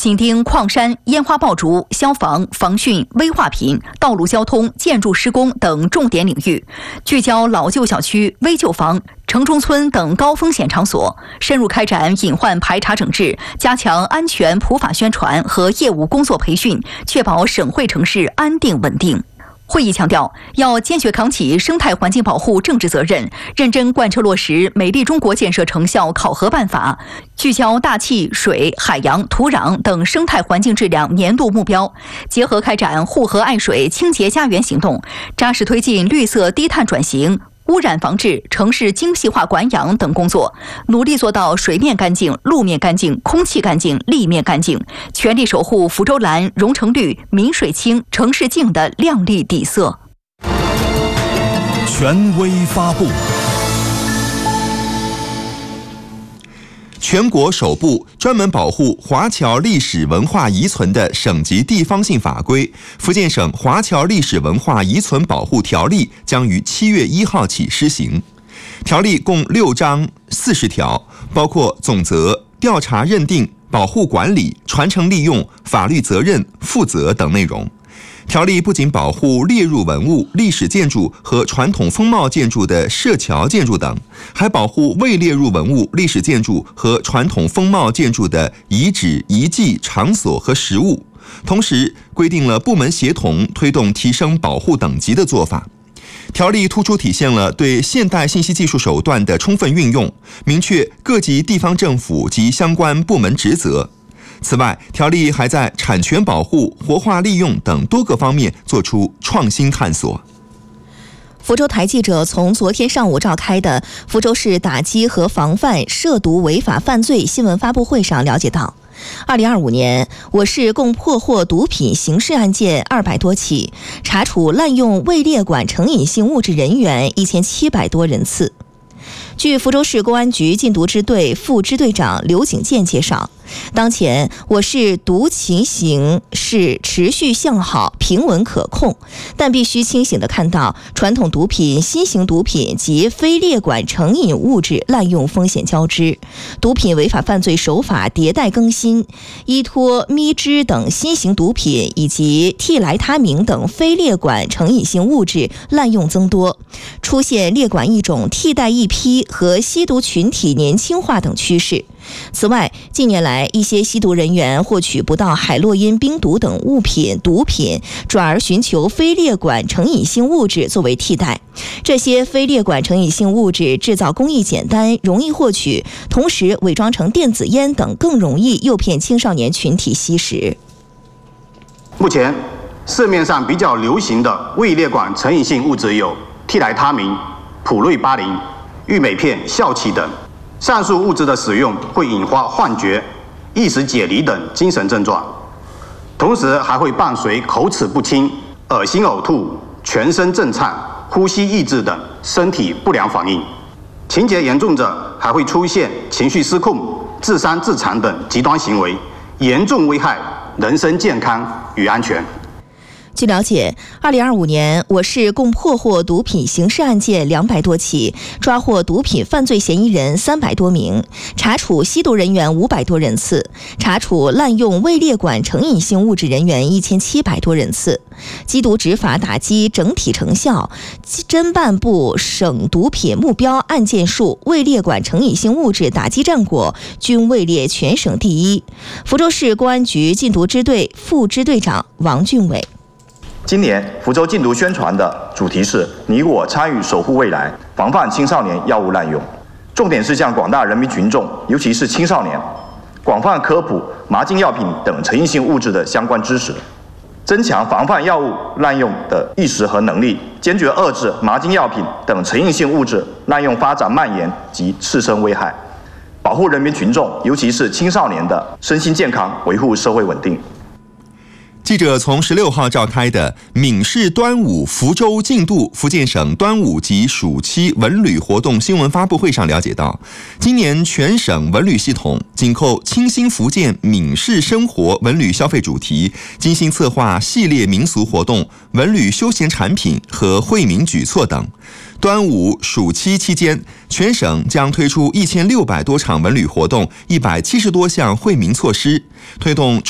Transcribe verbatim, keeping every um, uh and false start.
紧盯矿山、烟花爆竹、消防、防汛、危化品、道路交通、建筑施工等重点领域，聚焦老旧小区、危旧房、城中村等高风险场所，深入开展隐患排查整治，加强安全普法宣传和业务工作培训，确保省会城市安定稳定。会议强调，要坚决扛起生态环境保护政治责任，认真贯彻落实美丽中国建设成效考核办法，聚焦大气、水、海洋、土壤等生态环境质量年度目标，结合开展护河爱水、清洁家园行动，扎实推进绿色低碳转型、污染防治、城市精细化管养等工作，努力做到水面干净、路面干净、空气干净、立面干净，全力守护福州蓝、蓉城绿、民水清、城市净的亮丽底色。 权威发布。全国首部专门保护华侨历史文化遗存的省级地方性法规《福建省华侨历史文化遗存保护条例》将于七月一号起施行。条例共六章四十条，包括总则、调查认定、保护管理、传承利用、法律责任、负责等内容。条例不仅保护列入文物、历史建筑和传统风貌建筑的设桥建筑等，还保护未列入文物、历史建筑和传统风貌建筑的遗址、遗迹、场所和实物，同时规定了部门协同推动提升保护等级的做法。条例突出体现了对现代信息技术手段的充分运用，明确各级地方政府及相关部门职责。此外，条例还在产权保护、活化利用等多个方面做出创新探索。 福州台记者从昨天上午召开的福州市打击和防范涉毒违法犯罪新闻发布会上了解到，二零二五年，我市共破获毒品刑事案件二百多起，查处滥用未列管成瘾性物质人员一千七百多人次。据福州市公安局禁毒支队副支队长刘景建介绍，当前我市毒情形是持续向好、平稳可控，但必须清醒地看到传统毒品、新型毒品及非列管成瘾物质滥用风险交织，毒品违法犯罪手法迭代更新，依托咪脂等新型毒品以及替来他明等非列管成瘾性物质滥用增多，出现列管一种替代一批和吸毒群体年轻化等趋势。此外，近年来一些吸毒人员获取不到海洛因、冰毒等物品毒品，转而寻求非列管成瘾性物质作为替代。这些非列管成瘾性物质制造工艺简单，容易获取，同时伪装成电子烟等，更容易诱骗青少年群体吸食。 目前市面上比较流行的未列管成瘾性物质有替来他明、普瑞巴林、玉美片、笑气等。上述物质的使用会引发幻觉、意识解离等精神症状，同时还会伴随口齿不清、恶心呕吐、全身震颤、呼吸抑制等身体不良反应。情节严重者还会出现情绪失控、自伤自残等极端行为，严重危害人身健康与安全。 据了解，二零二五年我市共破获毒品刑事案件两百多起，抓获毒品犯罪嫌疑人三百多名，查处吸毒人员五百多人次，查处滥用未列管成瘾性物质人员一千七百多人次。缉毒执法打击整体成效，侦办部省毒品目标案件数、未列管成瘾性物质打击战果均位列全省第一。福州市公安局禁毒支队副支队长王俊伟。 今年福州禁毒宣传的主题是你我参与守护未来，防范青少年药物滥用，重点是向广大人民群众，尤其是青少年，广泛科普麻禁药品等成瘾性物质的相关知识，增强防范药物滥用的意识和能力，坚决遏制麻禁药品等成瘾性物质滥用发展蔓延及次生危害，保护人民群众，尤其是青少年的身心健康，维护社会稳定。 记者从十六号召开的闽市端午福州禁渡福建省端午及暑期文旅活动新闻发布会上了解到，今年全省文旅系统紧扣清新福建闽市生活文旅消费主题，精心策划系列民俗活动、文旅休闲产品和惠民举措等。端午、暑期期间，全省将推出一千六百多场文旅活动、一百七十多项惠民措施，推动